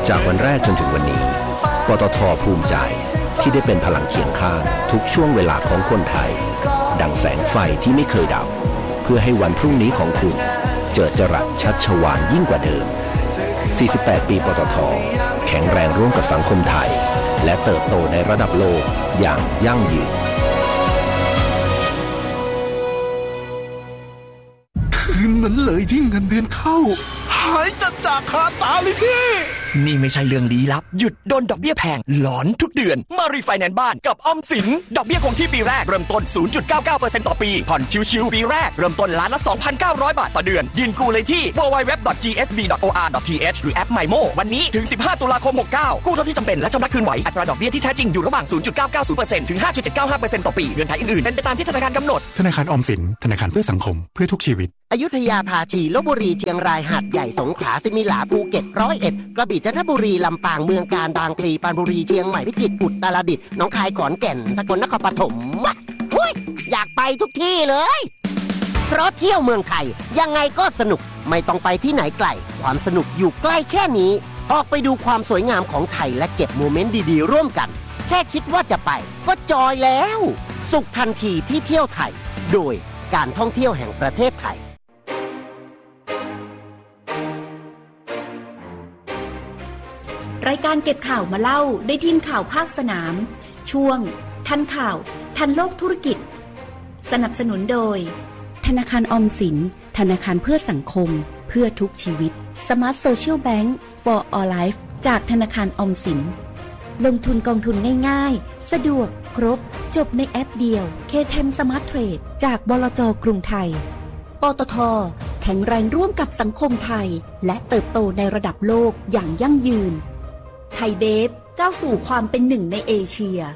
จากวันแรกจนถึงวันนี้ปตท.ภูมิใจที่ได้เป็นพลังเคียงข้างทุกช่วงเวลาของคนไทยดังแสงไฟที่ไม่เคยดับเพื่อให้วันพรุ่งนี้ของคุณเจิดจรัสชัชวาลยิ่งกว่าเดิม48 ปีปตท.แข็งแรงร่วมกับสังคมไทยและเติบโตในระดับโลกอย่างยั่งยืนคืนนั้นเลยที่เงินเดือนเข้าหายจากคาตาเลยพี่นี่ไม่ใช่เรื่องลี้ลับหยุดโดนดอกเบี้ยแพงหลอนทุกเดือนมารีไฟแนนซ์บ้านกับออมสินดอกเบี้ยคงที่ปีแรกเริ่มต้น 0.99% ต่อปีผ่อนชิวๆปีแรกเริ่มต้นล้านละ 2,900 บาทต่อเดือนยื่นกู้เลยที่ www.gsb.or.th หรือแอป MyMo วันนี้ถึง15ตุลาคม69กู้เท่าที่จำเป็นและชำระคืนไหวอัตราดอกเบี้ยที่แท้จริงอยู่ระหว่าง 0.990% ถึง 5.795% ต่อปีเงื่อนไขอื่นๆเป็นไปตามที่ธนาคารกำหนดธนาคารออมสินธนาคารเพื่อสังคมเพื่อทุกชีวิตอยุธยาภาชีลพบุรีเชียงรายหาดใหญ่สงขลาสิมิหลาภูเก็ต101กระบี่จันทบุรีลำปางเมืองกาญบางพลีปรานบุรีเชียงใหม่พิจิตรอุตรดิตถ์หนองคายขอนแก่นสกลนครปฐมอยากไปทุกที่เลยเพราะเที่ยวเมืองไทยยังไงก็สนุกไม่ต้องไปที่ไหนไกลความสนุกอยู่ใกล้แค่นี้ออกไปดูความสวยงามของไทยและเก็บโมเมนต์ดีๆร่วมกันแค่คิดว่าจะไปก็จอยแล้วสุขทันทีที่เที่ยวไทยโดยการท่องเที่ยวแห่งประเทศไทยรายการเก็บข่าวมาเล่าได้ทีมข่าวภาคสนามช่วงทันข่าวทันโลกธุรกิจสนับสนุนโดยธนาคารออมสินธนาคารเพื่อสังคมเพื่อทุกชีวิต Smart Social Bank for All Life จากธนาคารออมสินลงทุนกองทุนง่ายๆสะดวกครบจบในแอปเดียว KTM Smart Trade จากบลจ.กรุงไทยปตท.แข็งแรงร่วมกับสังคมไทยและเติบโตในระดับโลกอย่างยั่งยืนไทยเบฟก้าวสู่ความเป็นหนึ่งในเอเชีย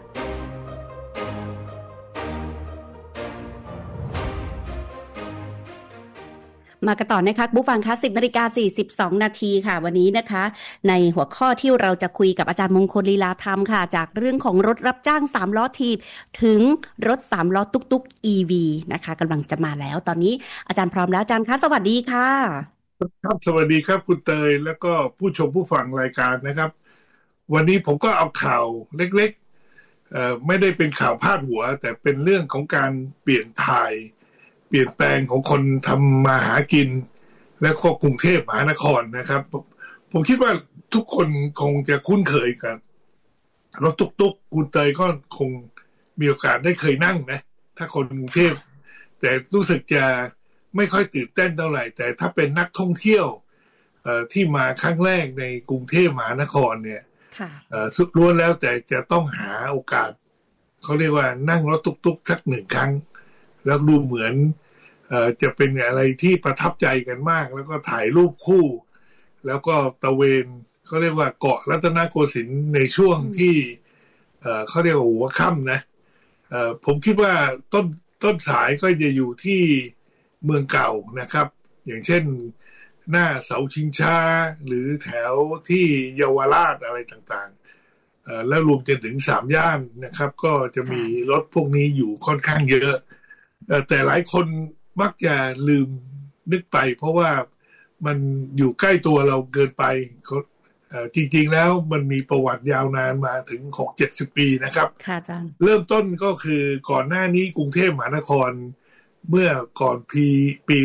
มากันต่อนะคะผู้ฟังคะ 10:42 นาทีค่ะวันนี้นะคะในหัวข้อที่เราจะคุยกับอาจารย์มงคลลีลาธรรมค่ะจากเรื่องของรถรับจ้าง3ล้อถีบถึงรถ3ล้อตุ๊กๆ EV นะคะกำลังจะมาแล้วตอนนี้อาจารย์พร้อมแล้วอาจารย์คะสวัสดีค่ะครับสวัสดีครับคุณเตยแล้วก็ผู้ชมผู้ฟังรายการนะครับวันนี้ผมก็เอาข่าวเล็กๆไม่ได้เป็นข่าวพาดหัวแต่เป็นเรื่องของการเปลี่ยนถ่ายเปลี่ยนแปลงของคนทำมาหากินและก็กรุงเทพมหานครนะครับผมคิดว่าทุกคนคงจะคุ้นเคยกันรถตุ๊กๆคุณเตยก็คงมีโอกาสได้เคยนั่งนะถ้าคนกรุงเทพแต่รู้สึกจะไม่ค่อยตื่นเต้นเท่าไหร่แต่ถ้าเป็นนักท่องเที่ยวที่มาครั้งแรกในกรุงเทพมหานครเนี่ยสุดล้วนแล้วแต่จะต้องหาโอกาสเขาเรียกว่านั่งรถตุ๊กๆสัก1 ครั้งแล้วดูเหมือนจะเป็นอะไรที่ประทับใจกันมากแล้วก็ถ่ายรูปคู่แล้วก็ตะเวนเขาเรียกว่าเกาะรัตนโกสินทร์ในช่วงที่เขาเรียกว่าหัวค่ำนะผมคิดว่าต้นสายก็จะอยู่ที่เมืองเก่านะครับอย่างเช่นหน้าเสาชิงช้าหรือแถวที่เยาวราชอะไรต่างๆแล้วรวมจนถึง3 ย่านนะครับก็จะมีรถพวกนี้อยู่ค่อนข้างเยอะแต่หลายคนมักจะลืมนึกไปเพราะว่ามันอยู่ใกล้ตัวเราเกินไปจริงๆแล้วมันมีประวัติยาวนานมาถึง 60-70 ปีนะครับค่ะอาจารย์เริ่มต้นก็คือก่อนหน้านี้กรุงเทพมหานครเมื่อก่อนปี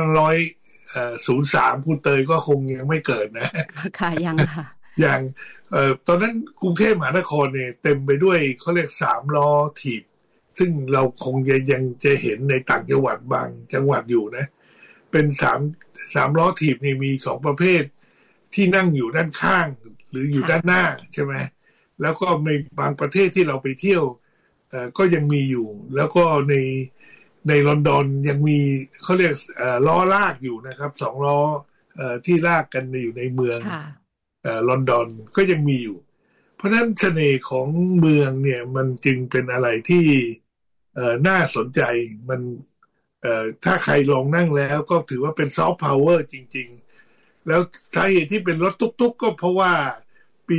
2503คุณเตยก็คงยังไม่เกิดนะค่ะยังค่ะอย่างตอนนั้นกรุงเทพมหานครเนี่ยเต็มไปด้วยเขาเรียก3ล้อถีบซึ่งเราคงยังจะเห็นในต่างจังหวัดบางจังหวัดอยู่นะเป็น3ล้อถีบนี่มี2ประเภทที่นั่งอยู่ด้านข้างหรืออยู่ด้านหน้าใช่ไหมแล้วก็ในบางประเทศที่เราไปเที่ยวก็ยังมีอยู่แล้วก็ในลอนดอนยังมีเขาเรียกล้อลากอยู่นะครับ2ล้อที่ลากกันอยู่ในเมืองลอนดอนก็ยังมีอยู่เพราะฉะนั้นเสน่ห์ของเมืองเนี่ยมันจึงเป็นอะไรที่น่าสนใจมันถ้าใครลองนั่งแล้วก็ถือว่าเป็นซอฟต์พาวเวอร์จริงๆแล้วสาเหตุที่เป็นรถตุ๊กๆก็เพราะว่าปี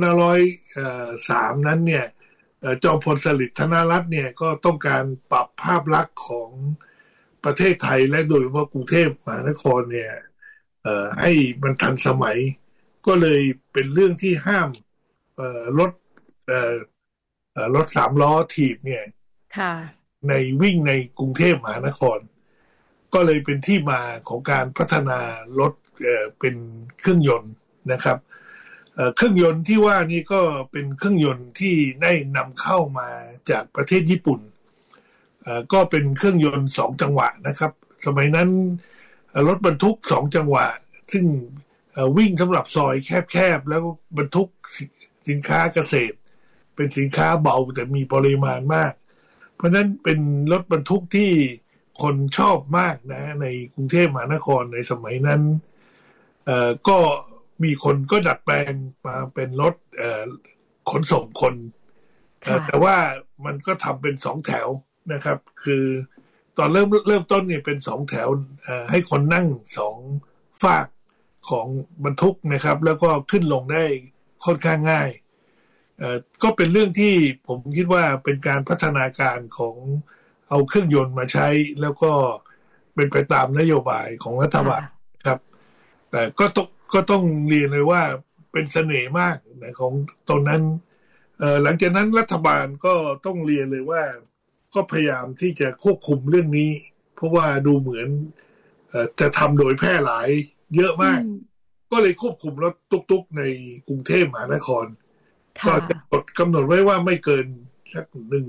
2503นั้นเนี่ยจอมพลสฤษดิ์ธนรัตน์เนี่ยก็ต้องการปรับภาพลักษณ์ของประเทศไทยและโดยเฉพาะกรุงเทพมหานครเนี่ยให้มันทันสมัยก็เลยเป็นเรื่องที่ห้ามรถรถ3 ล้อถีบเนี่ยในวิ่งในกรุงเทพมหานครก็เลยเป็นที่มาของการพัฒนารถเป็นเครื่องยนต์นะครับเครื่องยนต์ที่ว่านี่ก็เป็นเครื่องยนต์ที่ได้นำเข้ามาจากประเทศญี่ปุ่นก็เป็นเครื่องยนต์2 จังหวะนะครับสมัยนั้นรถบรรทุก2 จังหวะซึ่งวิ่งสำหรับซอยแคบๆแล้วบรรทุกสินค้าเกษตรเป็นสินค้าเบาแต่มีปริมาณมากเพราะนั้นเป็นรถบรรทุกที่คนชอบมากนะในกรุงเทพมหานครในสมัยนั้นก็มีคนก็ดัดแปลงมาเป็นรถขนส่งคนแต่ว่ามันก็ทำเป็น2 แถวนะครับคือตอนเริ่มต้นเนี่ยเป็น2 แถวให้คนนั่ง2 ฝากของบรรทุกนะครับแล้วก็ขึ้นลงได้ค่อนข้างง่ายก็เป็นเรื่องที่ผมคิดว่าเป็นการพัฒนาการของเอาเครื่องยนต์มาใช้แล้วก็เป็นไปตามนโยบายของรัฐบาลครับแต่ก็ต้องเรียนเลยว่าเป็นเสน่ห์มากนะของตรงนั้นหลังจากนั้นรัฐบาลก็ต้องเรียนเลยว่าก็พยายามที่จะควบคุมเรื่องนี้เพราะว่าดูเหมือนจะทำโดยแพร่หลายเยอะมากก็เลยควบคุมรถตุ๊กๆในกรุงเทพมหานครก็จะกำหนดไว้ว่าไม่เกินสัก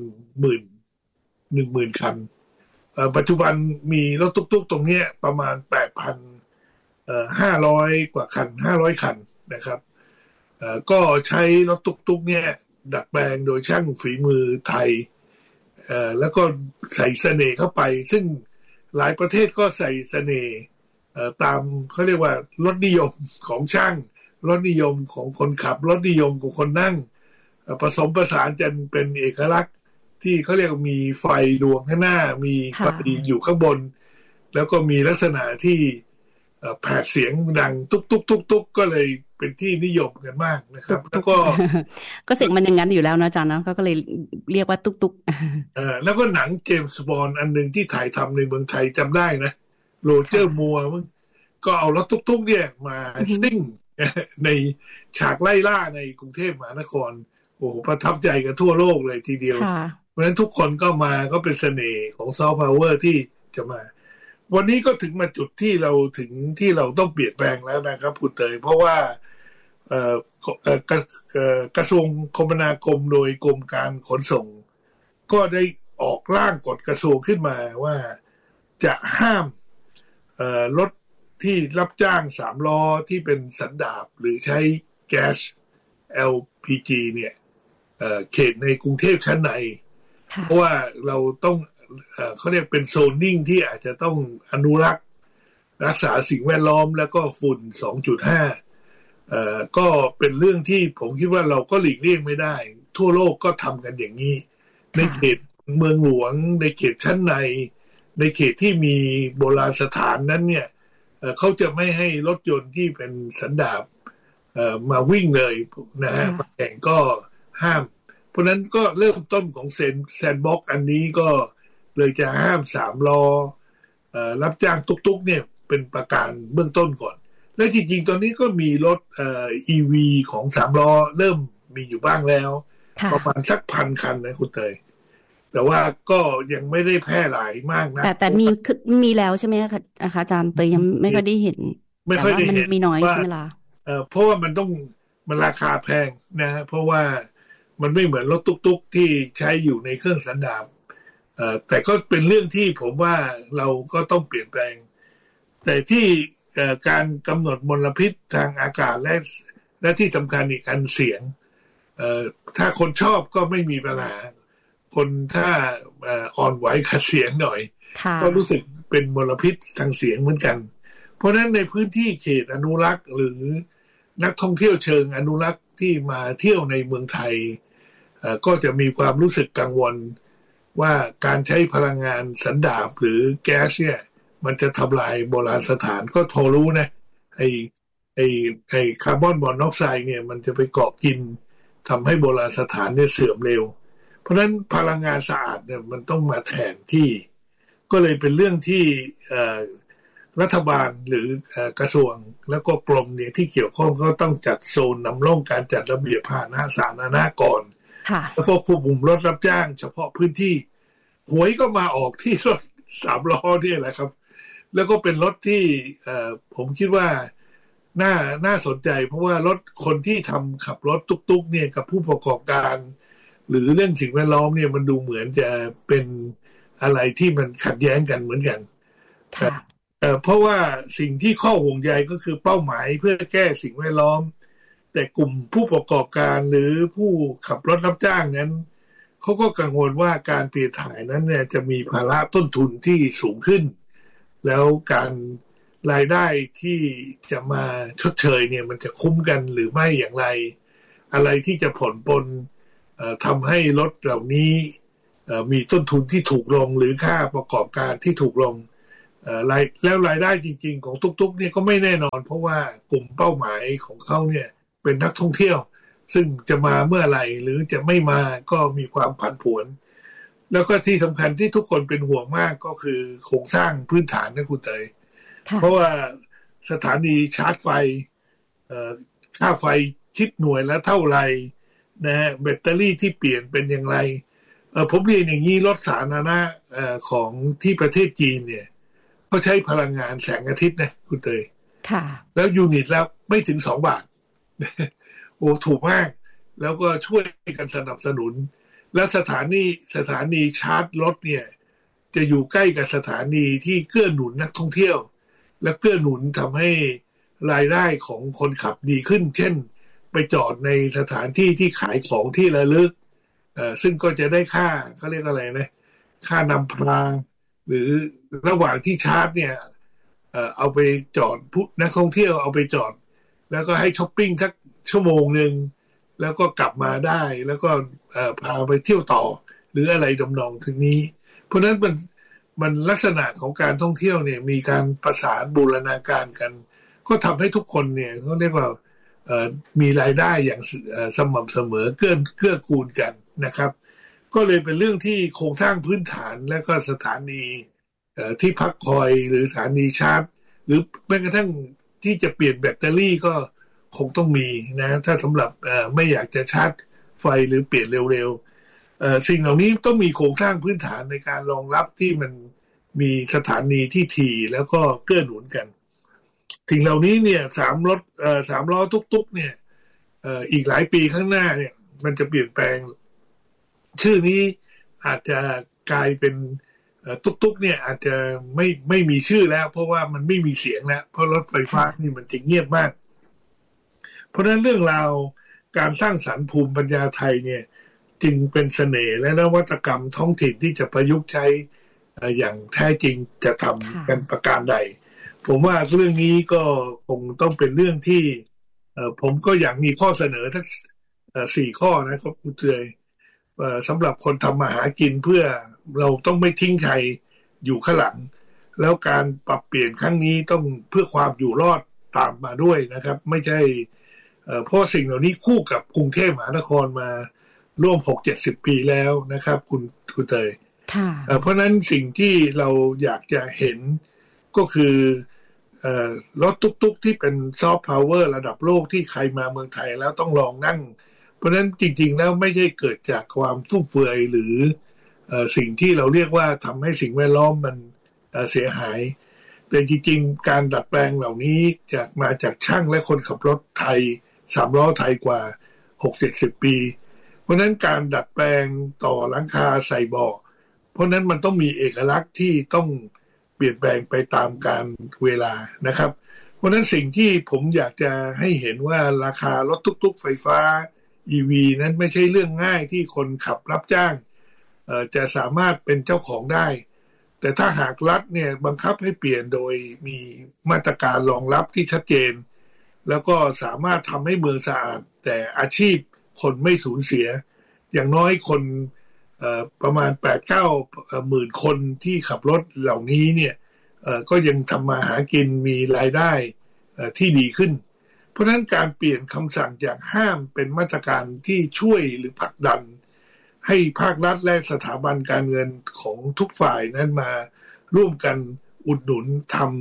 10,000 คันปัจจุบันมีรถตุ๊กๆตรงนี้ประมาณ 8,500 กว่าคัน500 คันนะครับก็ใช้รถตุ๊กๆเนี่ยดัดแปลงโดยช่างฝีมือไทยแล้วก็ใส่เสน่ห์เข้าไปซึ่งหลายประเทศก็ใส่เสน่ห์ตามเขาเรียกว่ารสนิยมของช่างรสนิยมของคนขับรสนิยมของคนนั่งผสมผสานจนเป็นเอกลักษณ์ที่เขาเรียกมีไฟดวงข้างหน้ามีไฟอยู่ข้างบนแล้วก็มีลักษณะที่แผดเสียงดังตุ๊กๆๆๆก็เลยเป็นที่นิยมกันมากนะครับแล้วก็เสียงมันอย่างนั้นอยู่แล้วนะอาจารย์นะก็เลยเรียกว่าตุ๊กๆแล้วก็หนังเจมส์บอนด์อันนึงที่ถ่ายทำในเมืองไทยจำได้นะโรเจอร์มัวร์ก็เอารถตุ๊กๆเนี่ยมาซิ่งในฉากไล่ล่าในกรุงเทพมหานครโอ้โหประทับใจกันทั่วโลกเลยทีเดียวเพราะฉะนั้นทุกคนก็มาก็เป็นเสน่ห์ของซอฟต์พาวเวอร์ที่จะมาวันนี้ก็ถึงมาจุดที่เราต้องเปลี่ยนแปลงแล้วนะครับคุณเตยเพราะว่ากระทรวงคมนาคมโดยกรมการขนส่งก็ได้ออกร่างกฎกระทรวงขึ้นมาว่าจะห้ามรถที่รับจ้าง3 ล้อที่เป็นสันดาปหรือใช้แก๊ส LPG เนี่ยเขตในกรุงเทพชั้นในเพราะว่าเราต้องเขาเรียกเป็นโซนนิ่งที่อาจจะต้องอนุรักษ์รักษาสิ่งแวดล้อมแล้วก็ฝุ่น 2.5 ก็เป็นเรื่องที่ผมคิดว่าเราก็หลีกเลี่ยงไม่ได้ทั่วโลกก็ทำกันอย่างนี้ในเขตเมืองหลวงในเขตชั้นในเขตที่มีโบราณสถานนั้นเนี่ยเขาจะไม่ให้รถยนต์ที่เป็นสันดาปมาวิ่งเลยนะฮะแข่งก็ห้ามเพราะนั้นก็เริ่มต้นของแซนบ็อกอันนี้ก็เลยจะห้าม3 ล้อรับจ้างตุ๊กๆเนี่ยเป็นประการเบื้องต้นก่อนและจริงๆตอนนี้ก็มีรถEV ของ3 ล้อเริ่มมีอยู่บ้างแล้วประมาณสัก 1,000 คันนะคุณเตยแต่ว่าก็ยังไม่ได้แพร่หลายมากนะแต่มีแล้วใช่ไหมคะอาจารย์เตยยังไม่ค่อยได้เห็นไม่ค่อยได้เห็นมีน้อยใช่ไหมล่ะเพราะว่ามันราคาแพงนะเพราะว่ามันไม่เหมือนรถตุ๊กๆที่ใช้อยู่ในเครื่องสันดาปแต่ก็เป็นเรื่องที่ผมว่าเราก็ต้องเปลี่ยนแปลงแต่ที่การกำหนดมลพิษทางอากาศและที่สำคัญอีกอันเสียงถ้าคนชอบก็ไม่มีปัญหาคนถ้าอ่อนไหวกับเสียงหน่อยก็รู้สึกเป็นมลพิษทางเสียงเหมือนกันเพราะฉะนั้นในพื้นที่เขตอนุรักษ์หรือนักท่องเที่ยวเชิงอนุรักษ์ที่มาเที่ยวในเมืองไทยก็จะมีความรู้สึกกังวลว่าการใช้พลังงานสันดาปหรือแก๊สเนี่ยมันจะทำลายโบราณสถานก็โทรรู้นะไอคาร์บอนมอนอกไซด์เนี่ยมันจะไปเกาะกินทำให้โบราณสถานเนี่ยเสื่อมเร็วเพราะฉะนั้นพลังงานสะอาดเนี่ยมันต้องมาแทนที่ก็เลยเป็นเรื่องที่รัฐบาลหรือกระทรวงแล้วก็กรมเนี่ยที่เกี่ยวข้องก็ต้องจัดโซนนำร่องการจัดระเบียบพาหนะสาธารณะก่อนแล้วก็ควบคุมรถรับจ้างเฉพาะพื้นที่หวยก็มาออกที่รถ3 ล้อนี่แหละครับแล้วก็เป็นรถที่ผมคิดว่าน่าสนใจเพราะว่ารถคนที่ขับรถตุ๊กๆเนี่ยกับผู้ประกอบการหรือเรื่องสิ่งแวดล้อมเนี่ยมันดูเหมือนจะเป็นอะไรที่มันขัดแย้งกันเหมือนกันเพราะว่าสิ่งที่ข้อห่วงใยก็คือเป้าหมายเพื่อแก้สิ่งแวดล้อมแต่กลุ่มผู้ประกอบการหรือผู้ขับรถรับจ้างนั้นเขาก็กังวลว่าการเปลี่ยนถ่ายนั้นเนี่ยจะมีภาระต้นทุนที่สูงขึ้นแล้วการรายได้ที่จะมาชดเชยเนี่ยมันจะคุ้มกันหรือไม่อย่างไรอะไรที่จะผ่อนปลนทำให้รถเหล่านี้มีต้นทุนที่ถูกลงหรือค่าประกอบการที่ถูกลงแล้วรายได้จริงๆของตุ๊กๆเนี่ยก็ไม่แน่นอนเพราะว่ากลุ่มเป้าหมายของเขาเนี่ยเป็นนักท่องเที่ยวซึ่งจะมาเมื่อไหร่หรือจะไม่มาก็มีความผันผวนแล้วก็ที่สำคัญที่ทุกคนเป็นห่วงมากก็คือโครงสร้างพื้นฐานนะคุณเตยเพราะว่าสถานีชาร์จไฟค่าไฟคิดหน่วยละเท่าไหร่นะฮะแบตเตอรี่ที่เปลี่ยนเป็นอย่างไรผมเรียนอย่างนี้รถสาธารณะของที่ประเทศจีนเนี่ยเขาใช้พลังงานแสงอาทิตย์นะคุณเตยแล้วยูนิตแล้วไม่ถึง2 บาทโอ้ถูกมากแล้วก็ช่วยกันสนับสนุนแล้วสถานีชาร์จรถเนี่ยจะอยู่ใกล้กับสถานีที่เกื้อหนุนนักท่องเที่ยวและเกื้อหนุนทำให้รายได้ของคนขับดีขึ้นเช่นไปจอดในสถานที่ที่ขายของที่ระลึกซึ่งก็จะได้ค่าเขาเรียกอะไรนะค่านำพาหรือระหว่างที่ชาร์จเนี่ยเอาไปจอดนักท่องเที่ยวเอาไปจอดแล้วก็ให้ช้อปปิ้งสักชั่วโมงนึงแล้วก็กลับมาได้แล้วก็พาไปเที่ยวต่อหรืออะไรดำนองถึงนี้เพราะฉะนั้นมันลักษณะของการท่องเที่ยวเนี่ยมีการประสานบูรณาการกันก็ทำให้ทุกคนเนี่ยเขาเรียกว่ามีรายได้อย่างสม่ำเสมอเกื้อกูลกันนะครับก็เลยเป็นเรื่องที่โครงสร้างพื้นฐานและก็สถานีที่พักคอยหรือสถานีชาร์จหรือแม้กระทั่งที่จะเปลี่ยนแบตเตอรี่ก็คงต้องมีนะถ้าสำหรับไม่อยากจะชาร์จไฟหรือเปลี่ยนเร็วๆสิ่งเหล่านี้ต้องมีโครงสร้างพื้นฐานในการรองรับที่มันมีสถานีที่ถี่แล้วก็เกื้อหนุนกันสิ่งเหล่านี้เนี่ย3 ล้อตุ๊กๆเนี่ยอีกหลายปีข้างหน้าเนี่ยมันจะเปลี่ยนแปลงชื่อนี้อาจจะกลายเป็นตุ๊กๆเนี่ยอาจจะไม่มีชื่อแล้วเพราะว่ามันไม่มีเสียงแล้วเพราะรถไฟฟ้านี่มันจะเงียบมากเพราะฉะนั้นเรื่องราวการสร้างสรรค์ภูมิปัญญาไทยเนี่ยจึงเป็นเสน่ห์และนวัตกรรมท้องถิ่นที่จะประยุกต์ใช้อย่างแท้จริงจะทำกันประการใดผมว่าเรื่องนี้ก็คงต้องเป็นเรื่องที่ผมก็อยากมีข้อเสนอทั้ง4 ข้อนะครับคุณเตยสำหรับคนทำมาหากินเพื่อเราต้องไม่ทิ้งใครอยู่ข้างหลังแล้วการปรับเปลี่ยนครั้งนี้ต้องเพื่อความอยู่รอดตามมาด้วยนะครับไม่ใช่เพราะสิ่งเหล่านี้คู่กับกรุงเทพมหานครมาร่วม 60-70 ปีแล้วนะครับคุณเตยเพราะนั้นสิ่งที่เราอยากจะเห็นก็คือรถตุ๊กๆที่เป็นซอฟต์พาวเวอร์ระดับโลกที่ใครมาเมืองไทยแล้วต้องลองนั่งเพราะนั้นจริงๆแล้วไม่ใช่เกิดจากความฟุ่มเฟือยหรือสิ่งที่เราเรียกว่าทำให้สิ่งแวดล้อมมันเสียหายแต่จริงๆการดัดแปลงเหล่านี้มาจากช่างและคนขับรถไทย3 ล้อไทยกว่า 60-70 ปีเพราะนั้นการดัดแปลงต่อหลังคาใส่เบาะเพราะนั้นมันต้องมีเอกลักษณ์ที่ต้องเปลี่ยนแปลงไปตามกาลเวลานะครับเพราะนั้นสิ่งที่ผมอยากจะให้เห็นว่าราคารถตุ๊กๆไฟฟ้า EV นั้นไม่ใช่เรื่องง่ายที่คนขับรับจ้างจะสามารถเป็นเจ้าของได้แต่ถ้าหากรัฐเนี่ยบังคับให้เปลี่ยนโดยมีมาตรการรองรับที่ชัดเจนแล้วก็สามารถทำให้เมืองสะอาดแต่อาชีพคนไม่สูญเสียอย่างน้อยคนประมาณ 8-9 หมื่นคนที่ขับรถเหล่านี้เนี่ยก็ยังทำมาหากินมีรายได้ที่ดีขึ้นเพราะฉะนั้นการเปลี่ยนคำสั่งจากห้ามเป็นมาตรการที่ช่วยหรือผลักดันให้ภาครัฐและสถาบันการเงินของทุกฝ่ายนั้นมาร่วมกันอุดหนุนทำ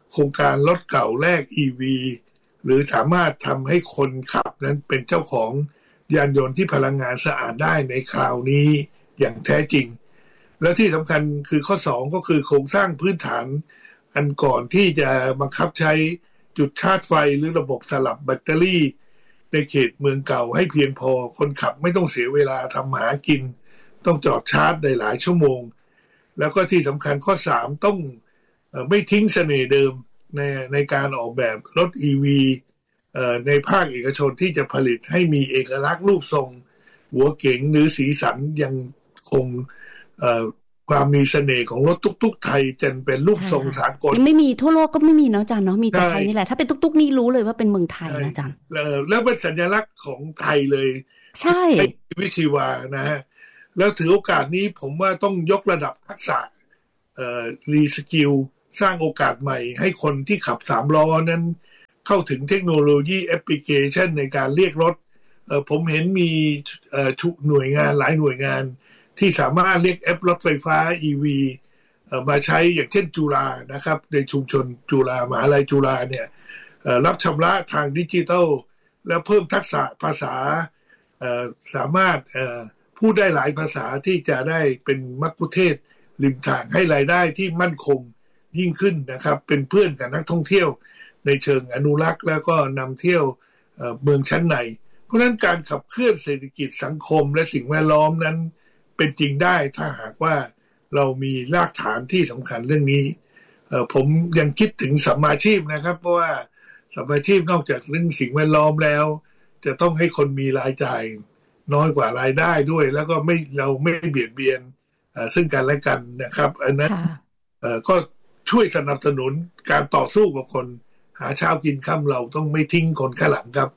โครงการรถเก่าแลก EV หรือสามารถทำให้คนขับนั้นเป็นเจ้าของยานยนต์ที่พลังงานสะอาดได้ในคราวนี้อย่างแท้จริงและที่สำคัญคือข้อ2ก็คือโครงสร้างพื้นฐานอันก่อนที่จะบังคับใช้จุดชาร์จไฟหรือระบบสลับแบตเตอรี่ในเขตเมืองเก่าให้เพียงพอคนขับไม่ต้องเสียเวลาทำหากินต้องจอดชาร์จได้หลายชั่วโมงแล้วก็ที่สำคัญข้อ3ต้องไม่ทิ้งเสน่ห์เดิมในการออกแบบรถ EV ในภาคเอกชนที่จะผลิตให้มีเอกลักษณ์รูปทรงหัวเก๋งหรือสีสันยังคงความมีเสน่ห์ของรถตุ๊กๆไทยจนเป็นรูปทรงสากลไม่มีทั่วโลกก็ไม่มีเนาะอาจารย์เนาะมีแต่ไทยนี่แหละถ้าเป็นตุ๊กๆนี่รู้เลยว่าเป็นเมืองไทยนะอาจารย์แล้วเป็นสัญลักษณ์ของไทยเลยใช่วิชีวานะฮะแล้วถือโอกาสนี้ผมว่าต้องยกระดับทักษะรีสกิลสร้างโอกาสใหม่ให้คนที่ขับ3ล้อนั้นเข้าถึงเทคโนโลยีแอปพลิเคชันในการเรียกรถผมเห็นมีหน่วยงานหลายหน่วยงานที่สามารถเรียกแอปรถไฟฟ้า EV มาใช้อย่างเช่นจุฬานะครับในชุมชนจุฬามหาวิทยาลัยจุฬาเนี่ยรับชำระทางดิจิทัลแล้วเพิ่มทักษะภาษาสามารถพูดได้หลายภาษาที่จะได้เป็นมัคคุเทศก์ริมทางให้รายได้ที่มั่นคงยิ่งขึ้นนะครับเป็นเพื่อนกับนักท่องเที่ยวในเชิงอนุรักษ์แล้วก็นำเที่ยวเมืองชั้นในเพราะฉะนั้นการขับเคลื่อนเศรษฐกิจสังคมและสิ่งแวดล้อมนั้นเป็นจริงได้ถ้าหากว่าเรามีรากฐานที่สำคัญเรื่องนี้ผมยังคิดถึงสัมมาชีพนะครับเพราะว่าสัมมาชีพนอกจากเรื่องสิ่งแวดล้อมแล้วจะต้องให้คนมีรายจ่ายน้อยกว่ารายได้ด้วยแล้วก็เราไม่เบียดเบียนซึ่งกันและกันนะครับอันนั้นก็ช่วยสนับสนุนการต่อสู้กับคนหาเช้ากินค่ำเราต้องไม่ทิ้งคนข้างหลังครับ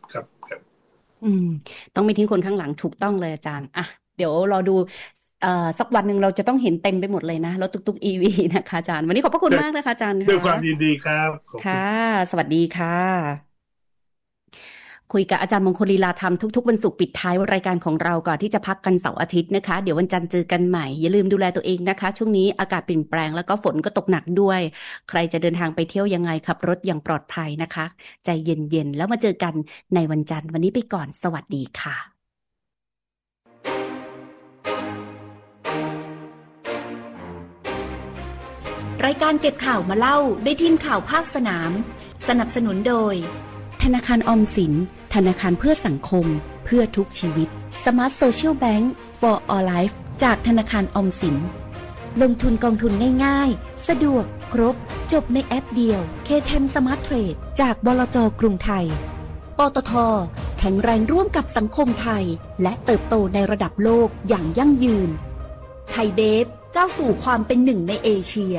ต้องไม่ทิ้งคนข้างหลังถูกต้องเลยอาจารย์อ่ะเดี๋ยวรอดูสักวันหนึ่งเราจะต้องเห็นเต็มไปหมดเลยนะรถตุ๊กๆ EV นะคะอาจารย์วันนี้ขอบพระคุณมากนะคะอาจารย์ด้วยความยินดีครับค่ะสวัสดีค่ะคุยกับอาจารย์มงคลลีลาธรรมทุกๆวันศุกร์ปิดท้ายรายการของเราก่อนที่จะพักกันเสาร์อาทิตย์นะคะเดี๋ยววันจันทร์เจอกันใหม่อย่าลืมดูแลตัวเองนะคะช่วงนี้อากาศเปลี่ยนแปลงแล้วก็ฝนก็ตกหนักด้วยใครจะเดินทางไปเที่ยวยังไงขับรถอย่างปลอดภัยนะคะใจเย็นๆแล้วมาเจอกันในวันจันทร์วันนี้ไปก่อนสวัสดีค่ะรายการเก็บข่าวมาเล่าได้ทีมข่าวภาคสนามสนับสนุนโดยธนาคารออมสินธนาคารเพื่อสังคมเพื่อทุกชีวิต Smart Social Bank for All Life จากธนาคารออมสินลงทุนกองทุนง่ายๆสะดวกครบจบในแอปเดียว KTM Smart Trade จากบลจ.กรุงไทยปตท.แข็งแรงร่วมกับสังคมไทยและเติบโตในระดับโลกอย่างยั่งยืนไทยเบฟก้าวสู่ความเป็นหนึ่งในเอเชีย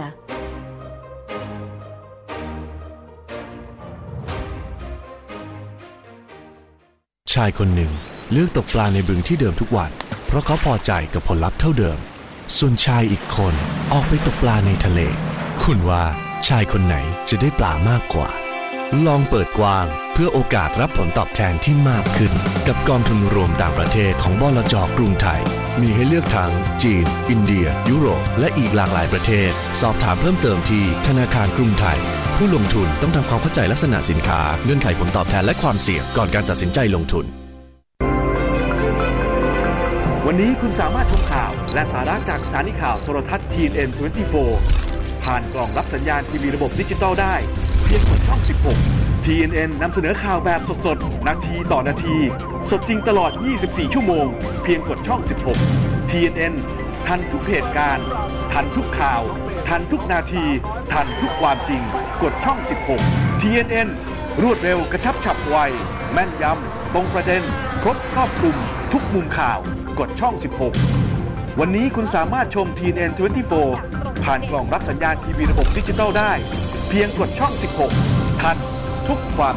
ชายคนหนึ่งเลือกตกปลาในบึงที่เดิมทุกวันเพราะเขาพอใจกับผลลัพธ์เท่าเดิมส่วนชายอีกคนออกไปตกปลาในทะเลคุณว่าชายคนไหนจะได้ปลามากกว่าลองเปิดกว้างเพื่อโอกาสรับผลตอบแทนที่มากขึ้นกับกองทุนรวมต่างประเทศของบลจ.กรุงไทยมีให้เลือกทั้งจีนอินเดียยุโรปและอีกหลากหลายประเทศสอบถามเพิ่มเติมที่ธนาคารกรุงไทยผู้ลงทุนต้องทำความเข้าใจลักษณะสินค้าเงื่อนไขผลตอบแทนและความเสี่ยงก่อนการตัดสินใจลงทุนวันนี้คุณสามารถชมข่าวและสาระจากสถานีข่าวโทรทัศน์ TNN 24ผ่านกล่องรับสัญญาณทีวีระบบดิจิตอลได้เพียงกดช่อง16 TNN นำเสนอข่าวแบบสดๆนาทีต่อนาทีสดจริงตลอด24ชั่วโมงเพียงกดช่อง16 TNN ทันทุกเหตุการณ์ทันทุกข่าวทันทุกนาทีทันทุกความจริงกดช่อง16 TNN รวดเร็วกระชับฉับไวแม่นยำตรงประเด็นครบครอบคลุมทุกมุมข่าวกดช่อง16วันนี้คุณสามารถชม TNN 24ผ่านกล่องรับสัญญาณทีวีระบบดิจิตอลได้เพียงกดช่อง16ทันทุกความ